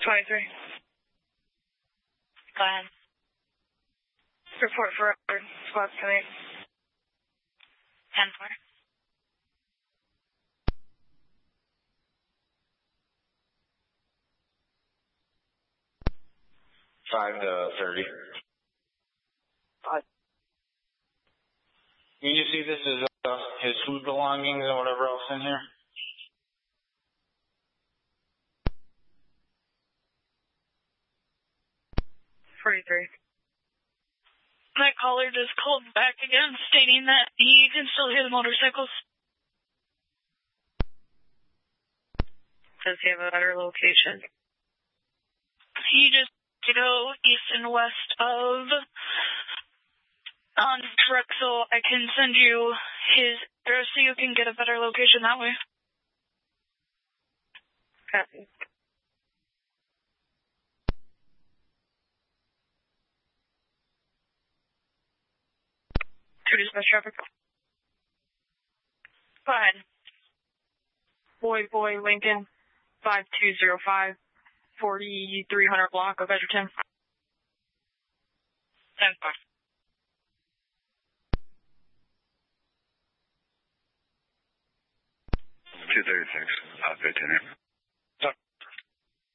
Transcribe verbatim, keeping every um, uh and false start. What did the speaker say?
twenty-three. Go ahead. Report for other squads coming. ten four. five to thirty. Five. Can you see this is uh, his food belongings and whatever else in here? forty-three. My caller just called back again, stating that he can still hear the motorcycles. Does he have a better location? He just to go east and west of on Drexel. I can send you his address so you can get a better location that way. Copy. Two dispatch traffic. Go ahead. Boy, boy, Lincoln, five two zero five, forty-three hundred block of Edgerton. ten four. two thirty-six, uh, fifteen.